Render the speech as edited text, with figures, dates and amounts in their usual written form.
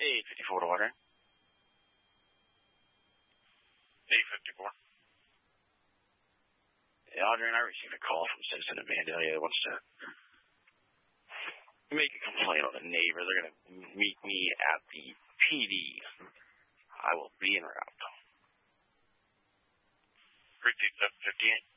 854 to order. 854. Yeah, Adrian, I received a call from a citizen in Vandalia that wants to make a complaint on the neighbor. They're going to meet me at the PD. I will be en route. 32758.